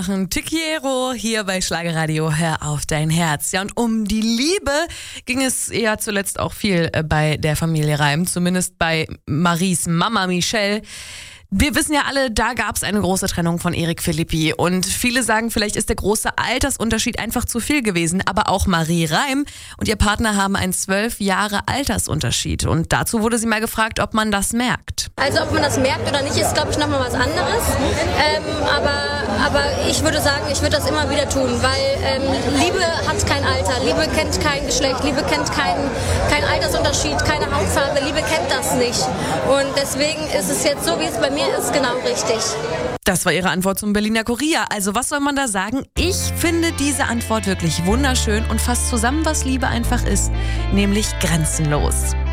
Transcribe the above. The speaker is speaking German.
Tikiero hier bei Schlagerradio, hör auf dein Herz. Ja, und um die Liebe ging es ja zuletzt auch viel bei der Familie Reim, zumindest bei Maries Mama Michelle. Wir wissen ja alle, da gab es eine große Trennung von Erik Philippi und viele sagen, vielleicht ist der große Altersunterschied einfach zu viel gewesen, aber auch Marie Reim und ihr Partner haben einen 12 Jahre Altersunterschied und dazu wurde sie mal gefragt, ob man das merkt. Also ob man das merkt oder nicht, ist glaube ich nochmal was anderes, aber ich würde sagen, ich würde das immer wieder tun, weil Liebe hat kein Alter, Liebe kennt kein Geschlecht, Liebe kennt kein Altersunterschied, keine Hautfarbe, Liebe kennt das nicht und deswegen ist es jetzt so, wie es bei mir ist, genau richtig. Das war ihre Antwort zum Berliner Kurier. Also was soll man da sagen? Ich finde diese Antwort wirklich wunderschön und fasst zusammen, was Liebe einfach ist, nämlich grenzenlos.